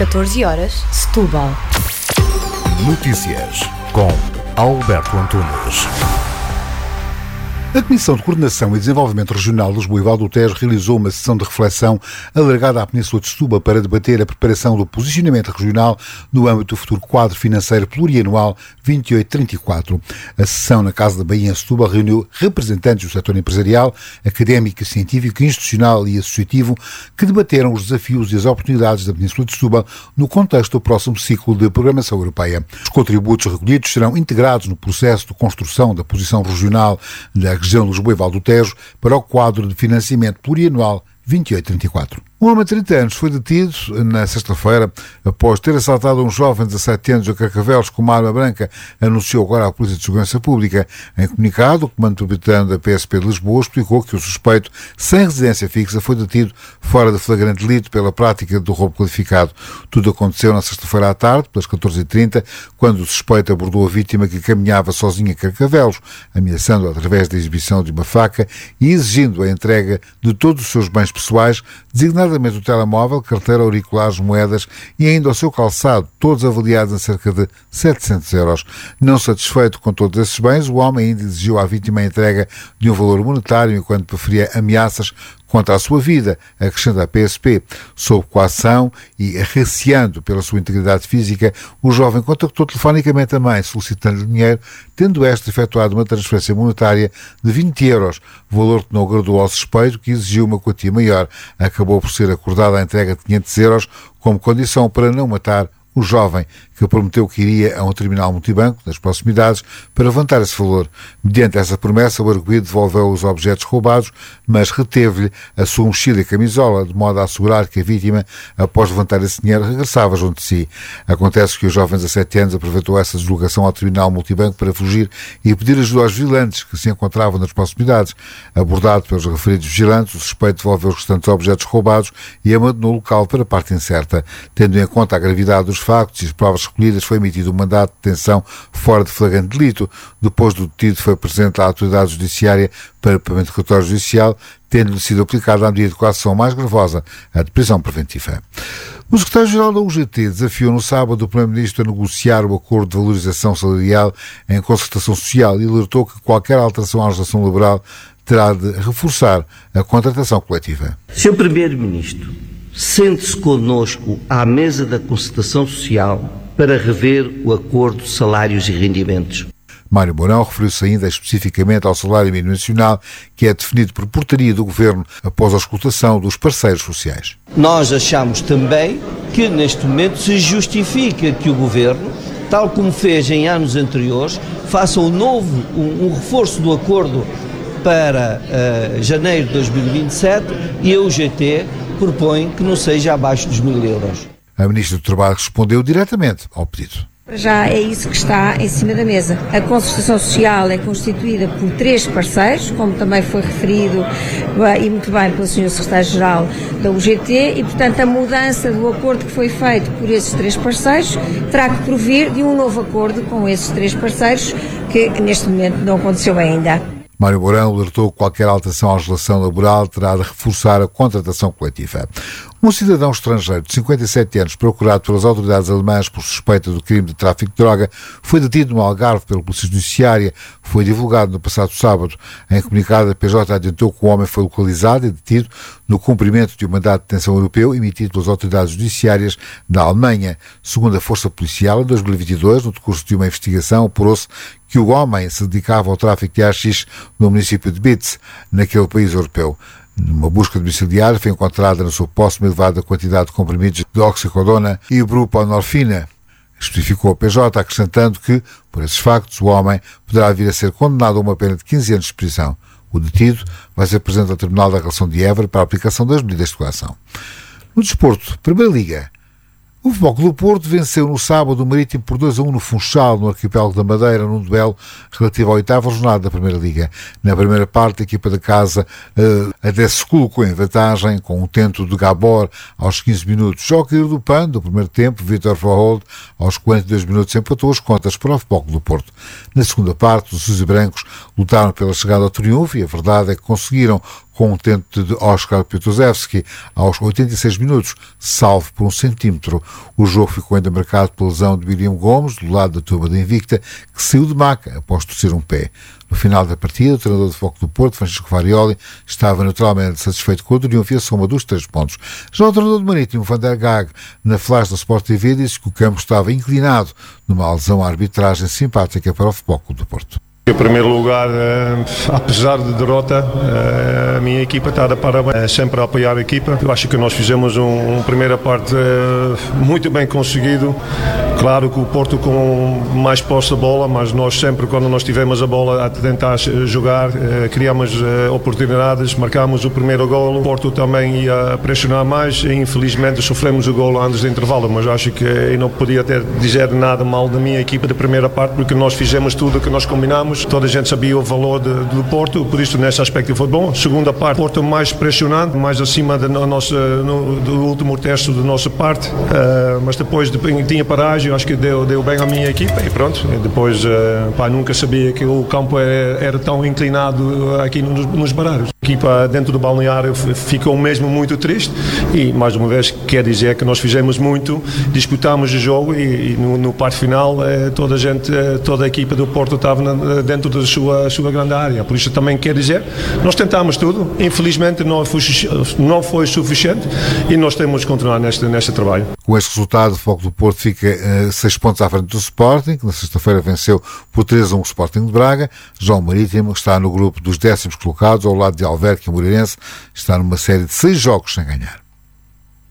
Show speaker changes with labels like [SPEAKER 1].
[SPEAKER 1] 14 horas, Setúbal.
[SPEAKER 2] Notícias com Alberto Antunes.
[SPEAKER 3] A Comissão de Coordenação e Desenvolvimento Regional de Lisboa e Val do Tejo realizou uma sessão de reflexão alargada à Península de Setúbal para debater a preparação do posicionamento regional no âmbito do futuro quadro financeiro plurianual 28-34. A sessão na Casa da Baía em Setúbal reuniu representantes do setor empresarial, académico, científico, institucional e associativo que debateram os desafios e as oportunidades da Península de Setúbal no contexto do próximo ciclo de programação europeia. Os contributos recolhidos serão integrados no processo de construção da posição regional da região de Lisboa e Val do Tejo para o quadro de financiamento plurianual 28-34. Um homem de 30 anos foi detido na sexta-feira após ter assaltado um jovem de 17 anos a Carcavelos com uma arma branca, anunciou agora a Polícia de Segurança Pública. Em comunicado, o Comando Metropolitano da PSP de Lisboa explicou que o suspeito, sem residência fixa, foi detido fora de flagrante delito pela prática do roubo qualificado. Tudo aconteceu na sexta-feira à tarde, pelas 14h30, quando o suspeito abordou a vítima que caminhava sozinha a Carcavelos, ameaçando-a através da exibição de uma faca e exigindo a entrega de todos os seus bens pessoais, designadamente o telemóvel, carteira, auriculares, moedas e ainda o seu calçado, todos avaliados em cerca de 700 euros. Não satisfeito com todos esses bens, o homem ainda exigiu à vítima a entrega de um valor monetário enquanto preferia ameaças contra a sua vida, acrescenta a PSP. Sob coação e receando pela sua integridade física, o jovem contactou telefonicamente a mãe, solicitando-lhe dinheiro, tendo esta efetuado uma transferência monetária de 20 euros, valor que não agradou ao suspeito, que exigiu uma quantia maior. Acabou por ser acordada a entrega de 500 euros como condição para não matar o jovem, que prometeu que iria a um terminal multibanco nas proximidades para levantar esse valor. Mediante essa promessa, o arguido devolveu os objetos roubados, mas reteve-lhe a sua mochila e camisola, de modo a assegurar que a vítima, após levantar esse dinheiro, regressava junto de si. Acontece que o jovem de 17 anos aproveitou essa deslocação ao terminal multibanco para fugir e pedir ajuda aos vigilantes que se encontravam nas proximidades. Abordado pelos referidos vigilantes, o suspeito devolveu os restantes objetos roubados e abandonou o local para parte incerta. Tendo em conta a gravidade dos factos e as provas recolhidas, foi emitido um mandato de detenção fora de flagrante delito. Depois do detido, foi apresentado à autoridade judiciária para pagamento de relatório judicial, tendo-lhe sido aplicada a medida de coação mais gravosa, a de prisão preventiva. O secretário-geral da UGT desafiou no sábado o Primeiro-Ministro a negociar o acordo de valorização salarial em concertação social e alertou que qualquer alteração à legislação laboral terá de reforçar a contratação coletiva.
[SPEAKER 4] Sr. Primeiro-Ministro, sente-se connosco à mesa da concertação social para rever o acordo de salários e rendimentos.
[SPEAKER 3] Mário Mourão referiu-se ainda especificamente ao salário mínimo nacional, que é definido por portaria do Governo após a escutação dos parceiros sociais.
[SPEAKER 4] Nós achamos também que neste momento se justifica que o Governo, tal como fez em anos anteriores, faça um reforço do acordo para janeiro de 2027 e a UGT propõe que não seja abaixo dos 1.000 euros.
[SPEAKER 3] A Ministra do Trabalho respondeu diretamente ao pedido.
[SPEAKER 5] Já é isso que está em cima da mesa. A concertação social é constituída por 3 parceiros, como também foi referido e muito bem pelo Sr. Secretário-Geral da UGT, e, portanto, a mudança do acordo que foi feito por esses 3 parceiros terá que provir de um novo acordo com esses 3 parceiros, que neste momento não aconteceu ainda.
[SPEAKER 3] Mário Mourão alertou que qualquer alteração à legislação laboral terá de reforçar a contratação coletiva. Um cidadão estrangeiro de 57 anos, procurado pelas autoridades alemãs por suspeita do crime de tráfico de droga, foi detido no Algarve pela Polícia Judiciária. Foi divulgado no passado sábado. Em comunicado, a PJ adiantou que o homem foi localizado e detido no cumprimento de um mandato de detenção europeu emitido pelas autoridades judiciárias da Alemanha. Segundo a Força Policial, em 2022, no decurso de uma investigação, apurou-se que o homem se dedicava ao tráfico de haxixe no município de Bitz, naquele país europeu. Numa busca domiciliar, foi encontrada na sua posse uma elevada quantidade de comprimidos de oxicodona e buprenorfina. Especificou a PJ, acrescentando que, por esses factos, o homem poderá vir a ser condenado a uma pena de 15 anos de prisão. O detido vai ser apresentado ao Tribunal da Relação de Évora para a aplicação das medidas de coação. No desporto, Primeira Liga. O Futebol Clube do Porto venceu no sábado o Marítimo por 2-1 no Funchal, no arquipélago da Madeira, num duelo relativo à 8ª jornada da Primeira Liga. Na primeira parte, a equipa da casa até se colocou em vantagem com um tento de Gabor aos 15 minutos. Já ao cair do pano do primeiro tempo, Vítor Verholt, aos 42 minutos, empatou as contas para o Futebol Clube do Porto. Na segunda parte, os azuis e brancos lutaram pela chegada ao triunfo e a verdade é que conseguiram com um tento de Oskar Piotozewski aos 86 minutos, salvo por 1 centímetro. O jogo ficou ainda marcado pela lesão de William Gomes, do lado da turma da Invicta, que saiu de maca após torcer um pé. No final da partida, o treinador de Futebol Clube do Porto, Francisco Farioli, estava naturalmente satisfeito com o triunfo e a soma dos 3 pontos. Já o treinador do Marítimo, Van der Gaag, na flash da Sport TV, disse que o campo estava inclinado numa alusão à arbitragem simpática para o Futebol Clube do Porto.
[SPEAKER 6] Em primeiro lugar, apesar de derrota, a minha equipa está de parabéns, sempre a apoiar a equipa. Eu acho que nós fizemos uma primeira parte muito bem conseguido. Claro que o Porto com mais posse de bola, mas nós sempre, quando nós tivemos a bola a tentar jogar, criamos oportunidades, marcámos o primeiro golo. O Porto também ia pressionar mais e infelizmente sofremos o golo antes do intervalo, mas acho que eu não podia dizer nada mal da minha equipa da primeira parte, porque nós fizemos tudo o que nós combinamos. Toda a gente sabia o valor do Porto, por isso nesse aspecto foi bom. Segunda parte, Porto mais pressionante, mais acima do último terço da nossa parte, mas depois tinha paragem, acho que deu bem à minha equipa e pronto. E depois nunca sabia que o campo era tão inclinado aqui nos barreiros. A equipa dentro do balneário ficou mesmo muito triste e mais uma vez quer dizer que nós fizemos muito, disputámos o jogo e no parte final toda a equipa do Porto estava dentro da sua grande área, por isso também quer dizer, nós tentámos tudo, infelizmente não foi suficiente e nós temos de continuar neste trabalho.
[SPEAKER 3] Com este resultado, o Futebol Clube do Porto fica 6 pontos à frente do Sporting, que na sexta-feira venceu por 3-1 o Sporting de Braga. Já o Marítimo está no grupo dos 10º colocados, ao lado de Alverca e Moreirense, está numa série de 6 jogos sem ganhar.